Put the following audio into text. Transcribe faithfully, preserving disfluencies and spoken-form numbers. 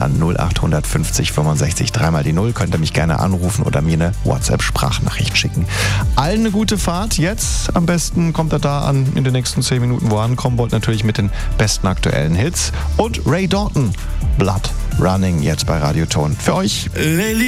an null acht fünfzig fünfundsechzig dreimal die null. Könnt ihr mich gerne anrufen oder mir eine WhatsApp-Sprachnachricht schicken. Allen eine gute Fahrt. Jetzt am besten kommt er da an in den nächsten zehn Minuten, wo ihr ankommen wollt. Natürlich mit den besten aktuellen Hits. Und Ray Dalton, Blood Running, jetzt bei Radioton. Für euch.